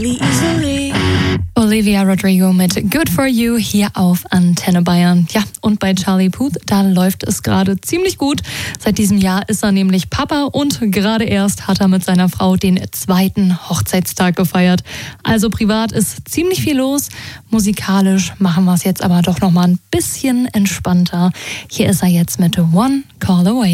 Olivia Rodrigo mit Good For You hier auf Antenne Bayern. Ja, und bei Charlie Puth, da läuft es gerade ziemlich gut. Seit diesem Jahr ist er nämlich Papa und gerade erst hat er mit seiner Frau den 2. Hochzeitstag gefeiert. Also privat ist ziemlich viel los. Musikalisch machen wir es jetzt aber doch nochmal ein bisschen entspannter. Hier ist er jetzt mit One Call Away.